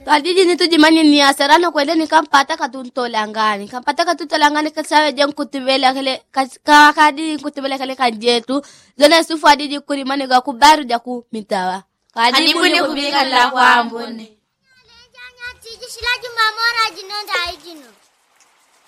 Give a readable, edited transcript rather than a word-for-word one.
Kadiji ni tujimani ni asarana kwele nikampata katuntolangani. Kampata katuntolangani kasawe jem kutubele kale kadiji kutubele kale kanjetu. Zona sufu adiji kurimani ga kubaru jaku mitawa. Kadiji kuni kubika la kwa ambone. Tiji shilaji mamora jinenda ajino.